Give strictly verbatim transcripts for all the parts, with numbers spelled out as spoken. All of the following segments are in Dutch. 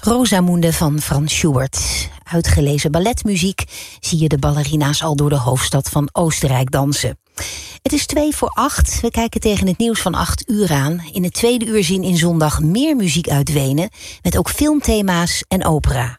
Rosamunde van Frans Schubert. Uitgelezen balletmuziek zie je de ballerina's al door de hoofdstad van Oostenrijk dansen. Het is twee voor acht. We kijken tegen het nieuws van acht uur aan. In het tweede uur zien in zondag meer muziek uit Wenen, met ook filmthema's en opera.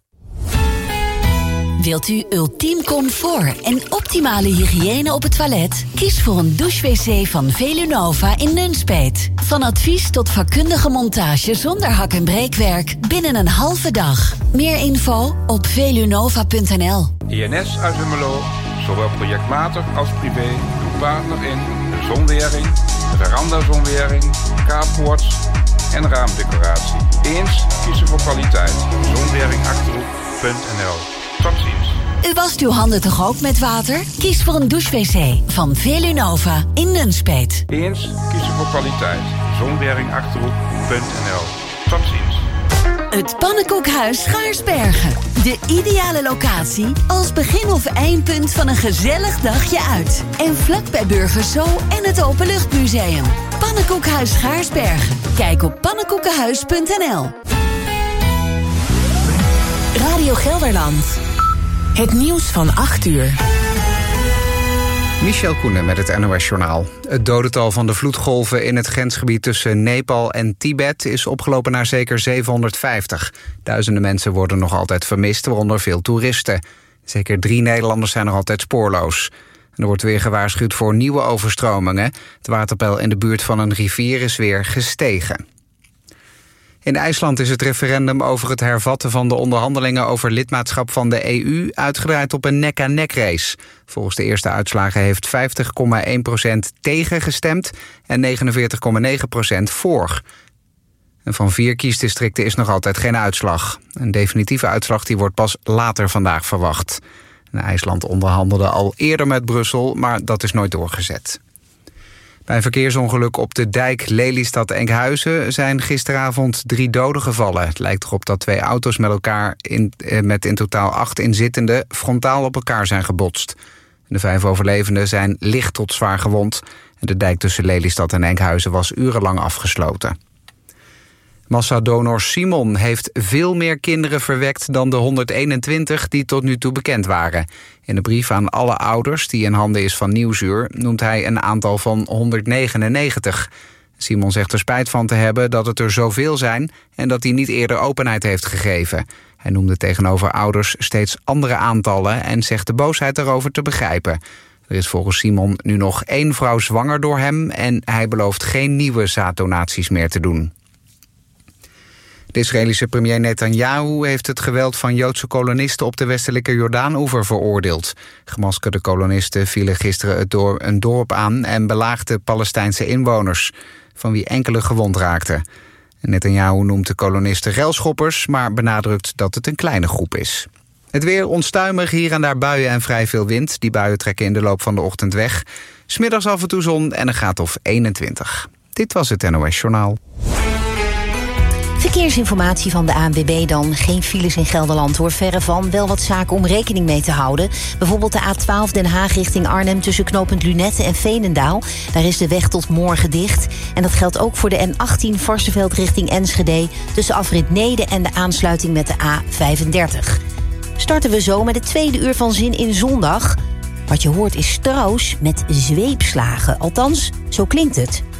Wilt u ultiem comfort en optimale hygiëne op het toilet? Kies voor een douche-wc van Velunova in Nunspeet. Van advies tot vakkundige montage zonder hak- en breekwerk binnen een halve dag. Meer info op velunova punt n l. I N S uit Hummelo, zowel projectmatig als privé, doet partner in de zonwering, veranda-zonwering, carports en raamdecoratie. Eens kiezen voor kwaliteit. zonweringachterhoek punt n l. Tot ziens. U wast uw handen toch ook met water? Kies voor een douche-wc van Velunova in Nunspeet. Eens kiezen voor kwaliteit. zonweringachterhoek punt n l. Tot ziens. Het Pannenkoekhuis Schaarsbergen. De ideale locatie als begin- of eindpunt van een gezellig dagje uit. En vlak bij Burgers Zoo en het Openluchtmuseum. Pannenkoekhuis Schaarsbergen. Kijk op pannenkoekenhuis punt n l. Radio Gelderland. Het nieuws van acht uur. Michel Koenen met het N O S-journaal. Het dodental van de vloedgolven in het grensgebied tussen Nepal en Tibet is opgelopen naar zeker zevenhonderdvijftig. Duizenden mensen worden nog altijd vermist, waaronder veel toeristen. Zeker drie Nederlanders zijn nog altijd spoorloos. En er wordt weer gewaarschuwd voor nieuwe overstromingen. Het waterpeil in de buurt van een rivier is weer gestegen. In IJsland is het referendum over het hervatten van de onderhandelingen over lidmaatschap van de E U uitgedraaid op een nek-aan-nek race. Volgens de eerste uitslagen heeft vijftig komma één procent tegen gestemd en negenenveertig komma negen procent voor. En van vier kiesdistricten is nog altijd geen uitslag. Een definitieve uitslag die wordt pas later vandaag verwacht. En IJsland onderhandelde al eerder met Brussel, maar dat is nooit doorgezet. Bij een verkeersongeluk op de dijk Lelystad-Enkhuizen zijn gisteravond drie doden gevallen. Het lijkt erop dat twee auto's met elkaar in, met in totaal acht inzittenden frontaal op elkaar zijn gebotst. De vijf overlevenden zijn licht tot zwaar gewond. De dijk tussen Lelystad en Enkhuizen was urenlang afgesloten. Massadonor Simon heeft veel meer kinderen verwekt dan de honderdeenentwintig die tot nu toe bekend waren. In een brief aan alle ouders die in handen is van Nieuwsuur noemt hij een aantal van honderdnegenennegentig. Simon zegt er spijt van te hebben dat het er zoveel zijn en dat hij niet eerder openheid heeft gegeven. Hij noemde tegenover ouders steeds andere aantallen en zegt de boosheid erover te begrijpen. Er is volgens Simon nu nog één vrouw zwanger door hem en hij belooft geen nieuwe zaaddonaties meer te doen. De Israëlische premier Netanyahu heeft het geweld van Joodse kolonisten op de westelijke Jordaanoever veroordeeld. Gemaskerde kolonisten vielen gisteren het door een dorp aan en belaagden Palestijnse inwoners, van wie enkele gewond raakten. Netanyahu noemt de kolonisten relschoppers, maar benadrukt dat het een kleine groep is. Het weer onstuimig, hier en daar buien en vrij veel wind. Die buien trekken in de loop van de ochtend weg. 'S Middags af en toe zon en een graad of eenentwintig. Dit was het N O S-journaal. Verkeersinformatie van de A N W B dan. Geen files in Gelderland hoor, verre van. Wel wat zaken om rekening mee te houden. Bijvoorbeeld de A twaalf Den Haag richting Arnhem tussen knooppunt Lunette en Veenendaal. Daar is de weg tot morgen dicht. En dat geldt ook voor de N achttien Varsseveld richting Enschede tussen afrit Neede en de aansluiting met de A vijfendertig. Starten we zo met het tweede uur van Zin in Zondag. Wat je hoort is Strauss met zweepslagen. Althans, zo klinkt het.